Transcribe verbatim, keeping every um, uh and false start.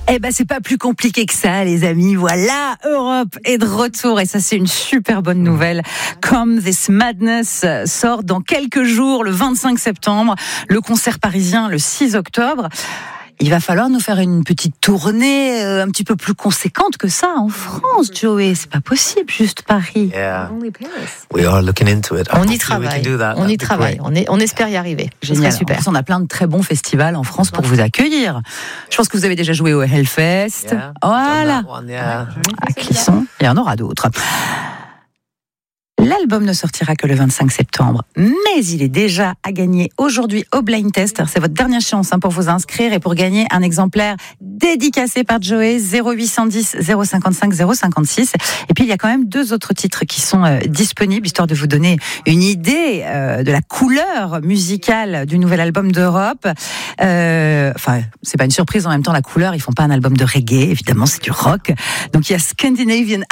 Eh ben, c'est pas plus compliqué que ça, les amis. Voilà, Europe est de retour et ça, c'est une super bonne nouvelle. Come This Madness sort dans quelques jours, le vingt-cinq septembre. Le concert parisien, le six octobre. Il va falloir nous faire une petite tournée euh, un petit peu plus conséquente que ça en France, Joey. C'est pas possible, juste Paris. Yeah. We are looking into it. On y travaille. On y travaille. On, est, on espère y arriver. Génial. Super. En plus, on a plein de très bons festivals en France pour vous accueillir. Je pense que vous avez déjà joué au Hellfest. Yeah. Voilà. One, yeah. À Clisson, il y en aura d'autres. L'album ne sortira que le vingt-cinq septembre, mais il est déjà à gagner aujourd'hui au Blind Test. C'est votre dernière chance hein, pour vous inscrire et pour gagner un exemplaire dédicacé par Joey, zéro huit cent dix, zéro cinquante-cinq, zéro cinquante-six. Et puis il y a quand même deux autres titres qui sont euh, disponibles, histoire de vous donner une idée euh, de la couleur musicale du nouvel album d'Europe. Euh, enfin, c'est pas une surprise en même temps, la couleur, ils font pas un album de reggae, évidemment, c'est du rock. Donc il y a Scandinavian